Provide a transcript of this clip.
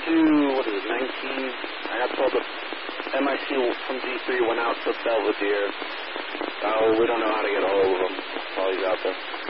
what is it, 19? I got told the MIC from D3 went out to Belvedere. Oh, we don't know how to get a hold of him while he's out there.